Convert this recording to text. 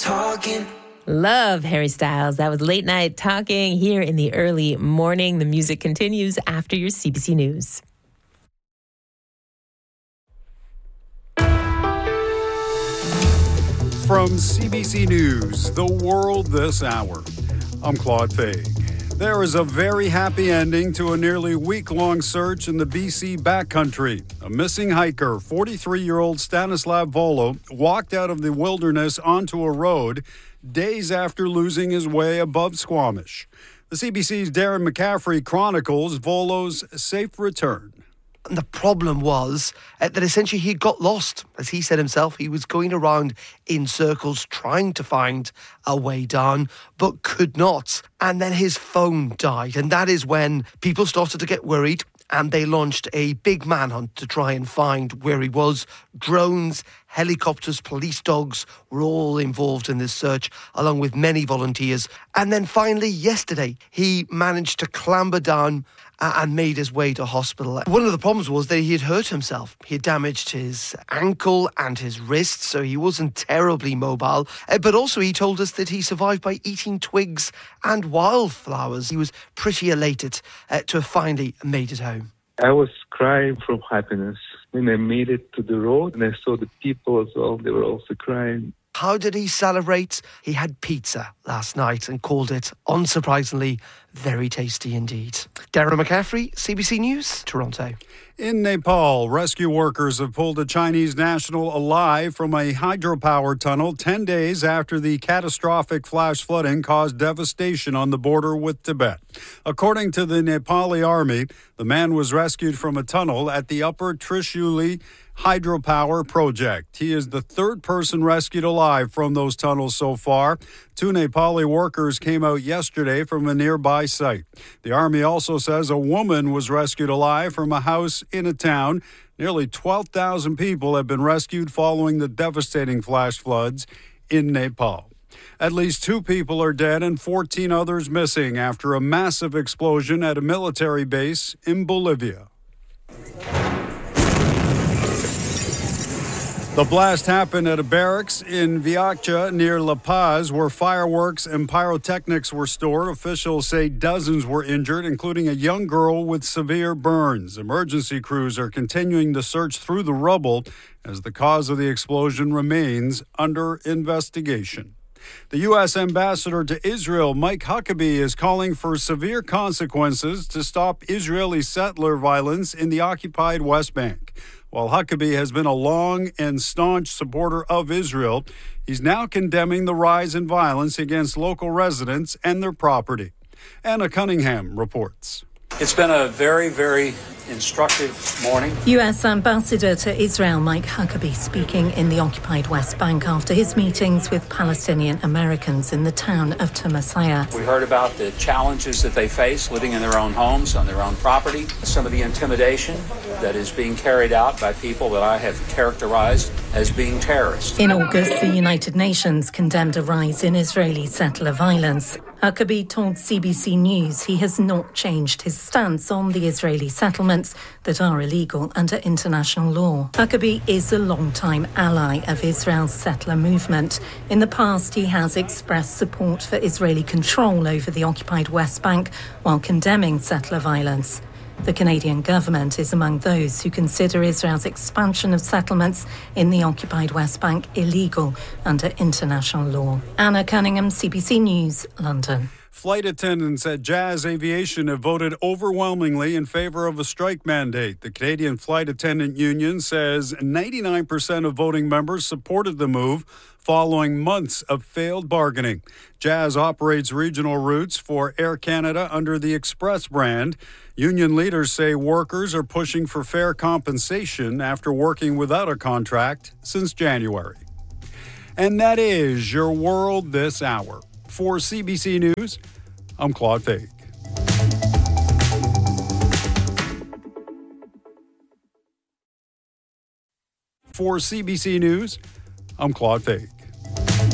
talking. Love Harry Styles. That was Late Night Talking here in the early morning. The music continues after your CBC News. From CBC News, The World This Hour, I'm Claude Faig. There is a very happy ending to a nearly week-long search in the BC backcountry. A missing hiker, 43-year-old Stanislav Volo, walked out of the wilderness onto a road days after losing his way above Squamish. The CBC's Darren McCaffrey chronicles Volo's safe return. And the problem was that essentially he got lost. As he said himself, he was going around in circles trying to find a way down, but could not. And then his phone died. And that is when people started to get worried. And they launched a big manhunt to try and find where he was. Drones, helicopters, police dogs were all involved in this search, along with many volunteers. And then finally, yesterday, he managed to clamber down and made his way to hospital. One of the problems was that he had hurt himself. He had damaged his ankle and his wrist, so he wasn't terribly mobile. But also he told us that he survived by eating twigs and wildflowers. He was pretty elated to have finally made it home. I was crying from happiness when I made it to the road, and I saw the people as well. They were also crying. How did he celebrate? He had pizza last night and called it, unsurprisingly, very tasty indeed. Darren McCaffrey, CBC News, Toronto. In Nepal, rescue workers have pulled a Chinese national alive from a hydropower tunnel 10 days after the catastrophic flash flooding caused devastation on the border with Tibet. According to the Nepali army, the man was rescued from a tunnel at the Upper Trishuli hydropower project. He is the third person rescued alive from those tunnels so far. 2 Nepali workers came out yesterday from a nearby site. The army also says a woman was rescued alive from a house in a town. Nearly 12,000 people have been rescued following the devastating flash floods in Nepal. At least 2 people are dead and 14 others missing after a massive explosion at a military base in Bolivia. The blast happened at a barracks in Viacha near La Paz, where fireworks and pyrotechnics were stored. Officials say dozens were injured, including a young girl with severe burns. Emergency crews are continuing to search through the rubble as the cause of the explosion remains under investigation. The U.S. ambassador to Israel, Mike Huckabee, is calling for severe consequences to stop Israeli settler violence in the occupied West Bank. While Huckabee has been a long and staunch supporter of Israel, he's now condemning the rise in violence against local residents and their property. Anna Cunningham reports. It's been a very, very instructive morning. U.S. Ambassador to Israel Mike Huckabee speaking in the occupied West Bank after his meetings with Palestinian Americans in the town of Tamasia. We heard about the challenges that they face living in their own homes, on their own property, some of the intimidation that is being carried out by people that I have characterized as being terrorists. In August, the United Nations condemned a rise in Israeli settler violence. Huckabee told CBC News he has not changed his stance on the Israeli settlements that are illegal under international law. Huckabee is a long-time ally of Israel's settler movement. In the past, he has expressed support for Israeli control over the occupied West Bank while condemning settler violence. The Canadian government is among those who consider Israel's expansion of settlements in the occupied West Bank illegal under international law. Anna Cunningham, CBC News, London. Flight attendants at Jazz Aviation have voted overwhelmingly in favor of a strike mandate. The Canadian Flight Attendant Union says 99% of voting members supported the move following months of failed bargaining. Jazz operates regional routes for Air Canada under the Express brand. Union leaders say workers are pushing for fair compensation after working without a contract since January. And that is your world this hour. For CBC News, I'm Claude Faig. For CBC News, I'm Claude Faig.